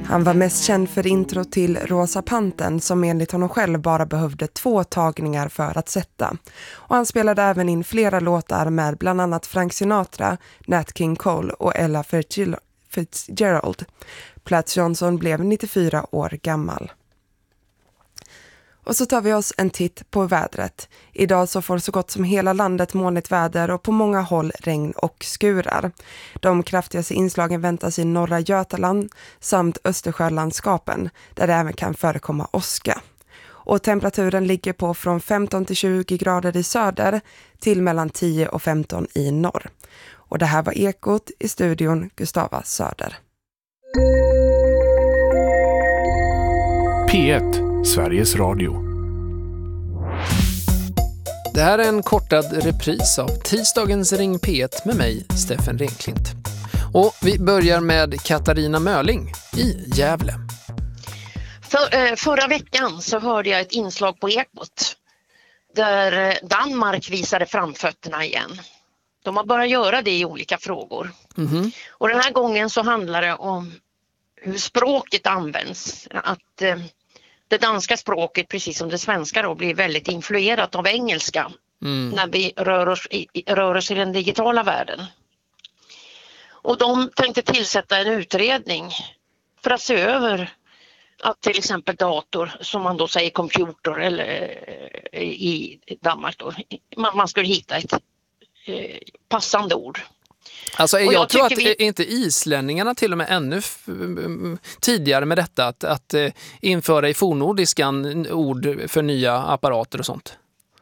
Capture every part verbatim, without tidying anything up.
Han var mest känd för intro till Rosa Pantern som enligt honom själv bara behövde två tagningar för att sätta. Och han spelade även in flera låtar med bland annat Frank Sinatra, Nat King Cole och Ella Fitzgerald. Platts Johnson blev nittiofyra år gammal. Och så tar vi oss en titt på vädret. Idag så får så gott som hela landet molnigt väder och på många håll regn och skurar. De kraftigaste inslagen väntas i norra Götaland samt Östersjölandskapen där det även kan förekomma åska. Och temperaturen ligger på från femton till tjugo grader i söder till mellan tio och femton i norr. Och det här var Ekot, i studion Gustava Söder. P ett, Sveriges Radio. Det här är en kortad repris av tisdagens Ring P ett med mig, Steffen Renklint. Och vi börjar med Katarina Möling i Gävle. För, eh, förra veckan så hörde jag ett inslag på Ekot där Danmark visade framfötterna igen. De har börjat göra det i olika frågor. Mm-hmm. Och den här gången så handlar det om hur språket används. Att eh, det danska språket, precis som det svenska då, blir väldigt influerat av engelska mm. när vi rör oss i, rör oss i den digitala världen. Och de tänkte tillsätta en utredning för att se över att till exempel dator, som man då säger computer eller i Danmark då, man, man skulle hitta ett eh, passande ord. Alltså jag, jag tror att vi... inte islänningarna till och med ännu f- tidigare med detta att, att uh, införa i fornnordiskan ord för nya apparater och sånt?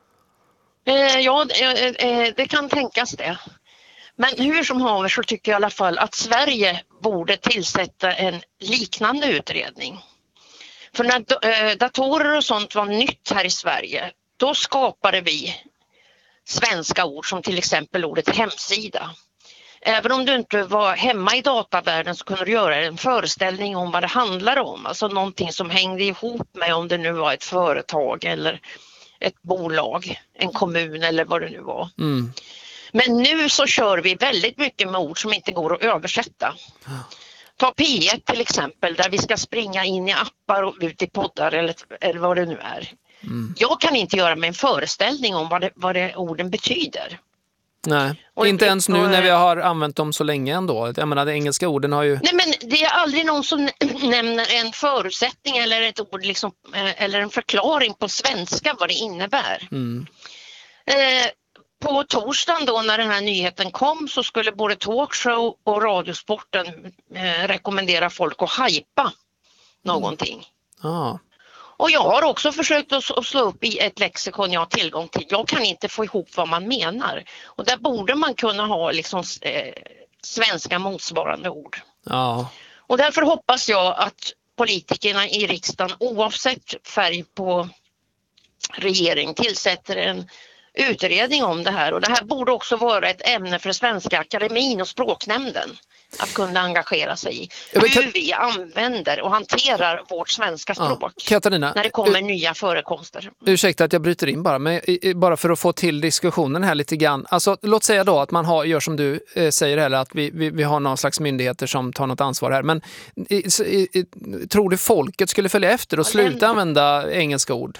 Eh, ja, eh, det kan tänkas det. Men hur som haver så tycker jag i alla fall att Sverige borde tillsätta en liknande utredning. För när äh, datorer och sånt var nytt här i Sverige, då skapade vi svenska ord som till exempel ordet hemsida. Även om du inte var hemma i datavärlden så kunde du göra en föreställning om vad det handlar om. Alltså någonting som hängde ihop med om det nu var ett företag eller ett bolag, en kommun eller vad det nu var. Mm. Men nu så kör vi väldigt mycket med ord som inte går att översätta. Ta P ett till exempel där vi ska springa in i appar och ut i poddar eller, eller vad det nu är. Mm. Jag kan inte göra mig en föreställning om vad, det, vad det orden betyder. Nej, och inte ens nu när vi har använt dem så länge ändå. Jag menar, de engelska orden har ju... Nej, men det är aldrig någon som nämner en förutsättning eller ett ord liksom, eller en förklaring på svenska vad det innebär. Mm. Eh, på torsdagen då när den här nyheten kom så skulle både talkshow och radiosporten eh, rekommendera folk att hypa någonting. Mm. Ah. Och jag har också försökt att slå upp i ett lexikon jag har tillgång till. Jag kan inte få ihop vad man menar. Och där borde man kunna ha liksom, eh, svenska motsvarande ord. Ja. Och därför hoppas jag att politikerna i riksdagen oavsett färg på regering tillsätter en utredning om det här. Och det här borde också vara ett ämne för Svenska Akademin och Språknämnden att kunna engagera sig i. Hur Kat- vi använder och hanterar vårt svenska språk ja, Katarina, när det kommer u- nya förekomster. Ursäkta att jag bryter in bara, men bara för att få till diskussionen här lite grann. Alltså, låt säga då att man har, gör som du eh, säger här, att vi, vi, vi har någon slags myndigheter som tar något ansvar här. Men i, i, i, tror du folket skulle följa efter och sluta använda engelska ord?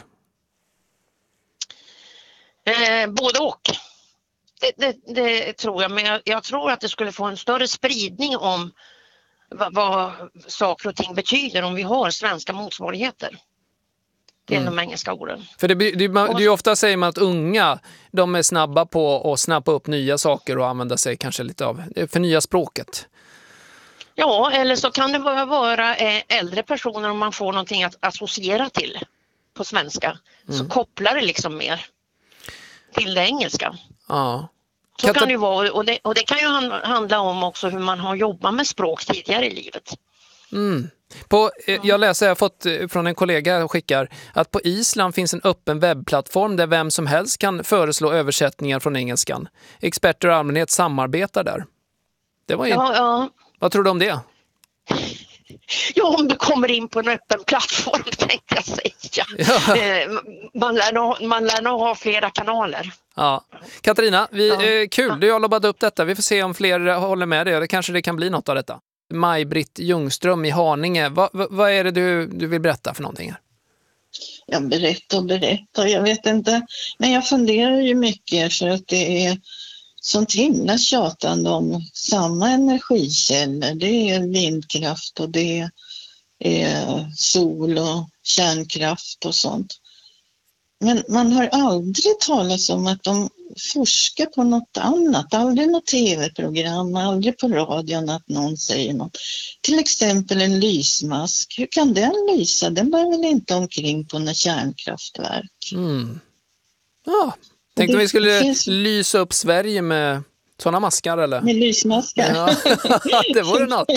Eh, både och. Det, det, det tror jag, men jag, jag tror att det skulle få en större spridning om vad, vad saker och ting betyder om vi har svenska motsvarigheter till mm. de engelska orden. För det, det, det, det är ju ofta säger man att unga, de är snabba på att snappa upp nya saker och använda sig kanske lite av förnya språket. Ja, eller så kan det vara, vara äldre personer om man får någonting att associera till på svenska. Mm. Så kopplar det liksom mer till det engelska. Ja. Så Katar- kan det vara, och det, och det kan ju handla om också hur man har jobbat med språk tidigare i livet. Mm. På, eh, jag läser, jag har fått från en kollega och skickar att på Island finns en öppen webbplattform där vem som helst kan föreslå översättningar från engelskan. Experter och allmänhet samarbetar där. Det var ju... ja, ja. Vad tror du om det? Ja, om du kommer in på en öppen plattform tänkte jag säga. Ja. Man lär nog, man lär nog ha flera kanaler. Ja. Katarina, vi, ja. eh, kul. Du har lobbat upp detta. Vi får se om fler håller med dig. Det kanske det kan bli något av detta. Maj-Britt Ljungström i Haninge. Va, va, vad är det du, du vill berätta för någonting här? Jag berättar och berättar, jag vet inte. Men jag funderar ju mycket för att det är sånt himla tjatande om samma energikällor. Det är vindkraft och det är sol och kärnkraft och sånt. Men man har aldrig talat om att de forskar på något annat. Aldrig något tv-program, aldrig på radion att någon säger något. Till exempel en lysmask. Hur kan den lysa? Den bär väl inte omkring på något kärnkraftverk. Mm. Ja, tänkte det, vi skulle finns... lysa upp Sverige med sådana maskar eller? Med lysmaskar? Ja, det vore något.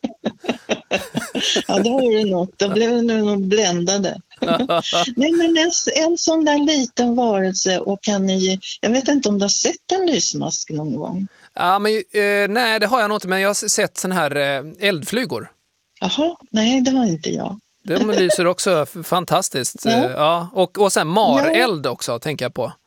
Ja, det vore något. Då blev vi nog bländade. Nej, men en, en sån där liten varelse och kan ni... Jag vet inte om du har sett en lysmask någon gång? Ja, men eh, nej, det har jag nog inte, men jag har sett sån här eh, eldflygor. Jaha, nej, det var inte jag. De lyser också fantastiskt. Ja. Ja, och, och sen mareld ja. Också, tänker jag på.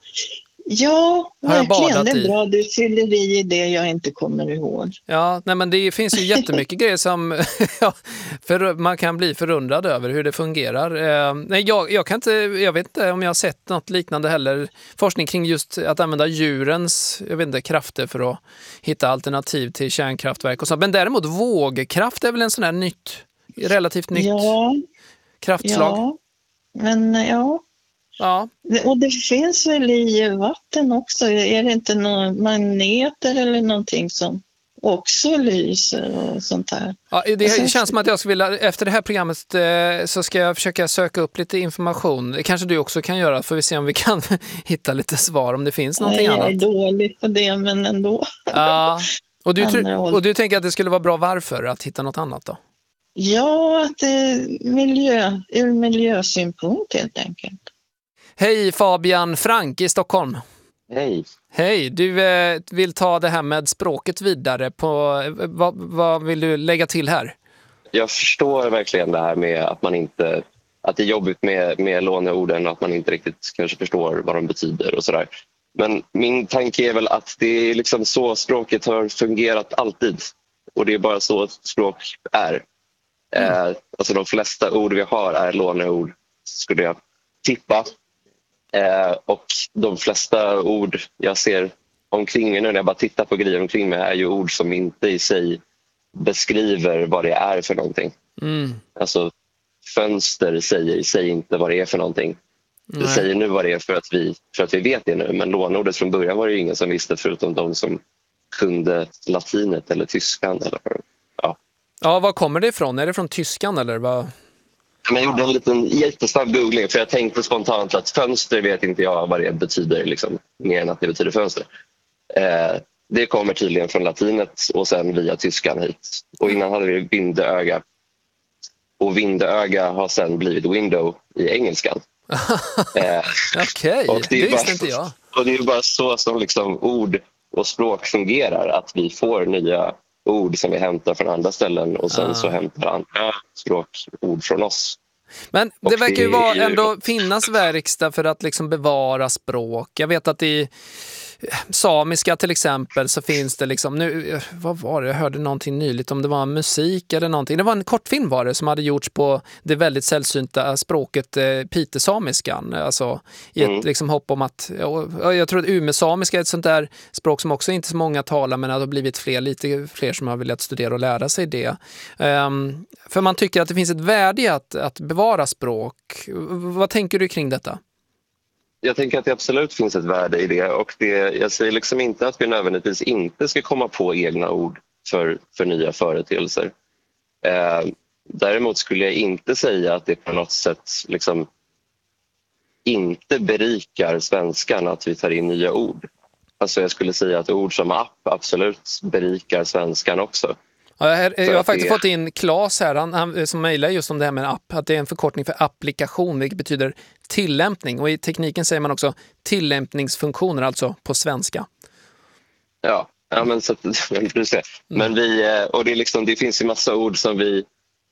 Ja, verkligen. Det är bra. Du fyller i det jag inte kommer ihåg. Ja, nej, men det finns ju jättemycket grejer som ja, för, man kan bli förundrad över hur det fungerar. Eh, nej, jag, jag, kan inte, jag vet inte om jag har sett något liknande heller. Forskning kring just att använda djurens jag vet inte, krafter för att hitta alternativ till kärnkraftverk och så. Men däremot vågkraft är väl en sån här nytt, relativt nytt ja. kraftslag. Ja, men ja. Ja. Och det finns väl i vatten också, är det inte några magneter eller någonting som också lyser och sånt här? Ja, det sen... känns som att jag skulle vilja, efter det här programmet eh, så ska jag försöka söka upp lite information. Det kanske du också kan göra, för vi se om vi kan hitta lite svar om det finns någonting Nej, annat. Jag är dålig på det, men ändå. Ja, och du, och du tänker att det skulle vara bra varför att hitta något annat då? Ja, att det är miljö, ur miljösynpunkt helt enkelt. Hej Fabian Frank i Stockholm. Hej. Hej, du eh, vill ta det här med språket vidare. På, eh, vad, vad vill du lägga till här? Jag förstår verkligen det här med att man inte, att det är jobbigt med, med låneorden och att man inte riktigt kanske förstår vad de betyder och sådär. Men min tanke är väl att det är liksom så språket har fungerat alltid. Och det är bara så ett språk är. Mm. Eh, alltså de flesta ord vi har är låneord, skulle jag tippa. Eh, och de flesta ord jag ser omkring mig nu när jag bara tittar på grejer omkring mig är ju ord som inte i sig beskriver vad det är för någonting. Mm. Alltså fönster säger i sig inte vad det är för någonting. Nej. Det säger nu vad det är för att, vi, för att vi vet det nu, men lånordet från början var det ju ingen som visste förutom de som kunde latinet eller tyskan. Eller, ja. Ja, var kommer det ifrån? Är det från tyskan eller vad? Jag gjorde en liten jättesnabb googling för jag tänkte spontant att fönster vet inte jag vad det betyder, liksom, mer än att det betyder fönster. Eh, det kommer tydligen från latinet och sen via tyskan hit. Och innan hade vi vindeöga. Och vindeöga har sen blivit window i engelskan. eh, Okej, okay. Det visste inte jag. Och det är bara så som liksom ord och språk fungerar, att vi får nya ord som vi hämtar från andra ställen och sen ah. så hämtar andra språkord från oss. Men det och verkar ju vara ändå finnas verkstad för att liksom bevara språk. Jag vet att i samiska till exempel så finns det liksom nu, vad var det? Jag hörde någonting nyligt om det var musik eller någonting. Det var en kortfilm var det som hade gjorts på det väldigt sällsynta språket eh, pitesamiskan. Alltså i ett mm. liksom hopp om att, jag, jag tror att umesamiska är ett sånt där språk som också inte så många talar, men det har blivit fler, lite fler som har velat studera och lära sig det. Um, för man tycker att det finns ett värde i att, att bevara språk. Vad tänker du kring detta? Jag tänker att det absolut finns ett värde i det, och det, jag säger liksom inte att vi nödvändigtvis inte ska komma på egna ord för, för nya företeelser. Eh, däremot skulle jag inte säga att det på något sätt liksom inte berikar svenskan att vi tar in nya ord. Alltså jag skulle säga att ord som app absolut berikar svenskan också. Ja, jag, jag har faktiskt det... fått in Claes här han, han, som mejlar just om det här med en app, att det är en förkortning för applikation, vilket betyder tillämpning, och i tekniken säger man också tillämpningsfunktioner, alltså på svenska. Ja, ja men så du ser. Men vi, och det, är liksom, det finns ju massa ord som vi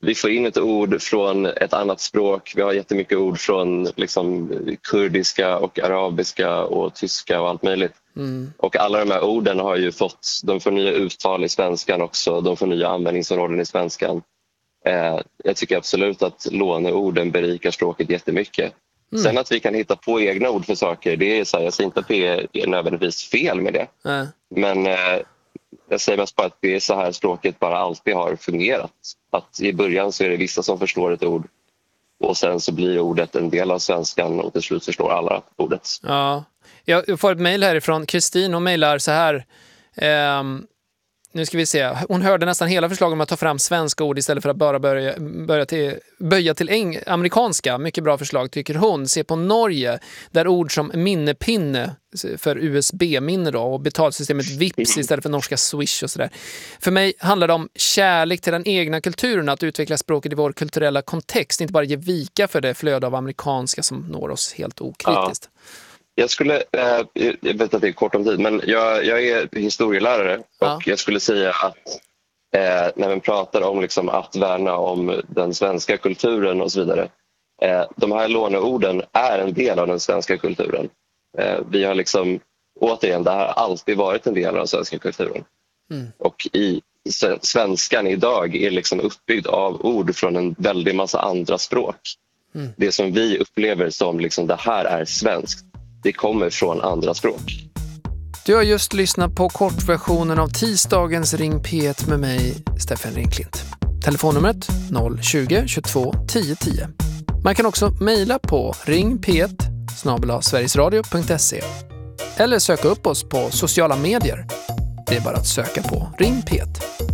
vi får in ett ord från ett annat språk. Vi har jättemycket ord från liksom, kurdiska och arabiska och tyska och allt möjligt. Mm. Och alla de här orden har ju fått, de får nya uttal i svenskan också. De får nya användningsområden i svenskan. Eh, jag tycker absolut att låneorden berikar språket jättemycket. Mm. Sen att vi kan hitta på egna ord för saker, det är så här, jag säger inte att det är, är nödvändigtvis fel med det. Mm. Men eh, jag säger mest bara att det är så här språket bara alltid har fungerat. Att i början så är det vissa som förstår ett ord och sen så blir ordet en del av svenskan och till slut förstår alla ordet. Ja, jag får ett mejl härifrån. Kristin, och mejlar så här. Ehm, nu ska vi se. Hon hörde nästan hela förslaget om att ta fram svenska ord istället för att bara börja, börja till, böja till eng, amerikanska. Mycket bra förslag tycker hon. Se på Norge där ord som minnepinne för U S B-minne då, och betalsystemet Vips istället för norska Swish och sådär. För mig handlar det om kärlek till den egna kulturen, att utveckla språket i vår kulturella kontext, inte bara ge vika för det flöde av amerikanska som når oss helt okritiskt. Ja. Jag skulle, eh, jag vet att det är kort om tid, men jag, jag är historielärare och ja. jag skulle säga att eh, när man pratar om liksom, att värna om den svenska kulturen och så vidare, eh, de här låneorden är en del av den svenska kulturen. Eh, vi har liksom, återigen, det här har alltid varit en del av den svenska kulturen. Mm. Och i svenskan idag är liksom uppbyggd av ord från en väldig massa andra språk. Mm. Det som vi upplever som liksom, det här är svenskt, det kommer från andra språk. Du har just lyssnat på kortversionen av tisdagens Ring P ett med mig, Steffen Ringklint. Telefonnumret noll tjugo, tjugotvå, tio tio. Man kan också mejla på ring p ett snabel-a sverigesradio punkt se eller söka upp oss på sociala medier. Det är bara att söka på Ring P ett.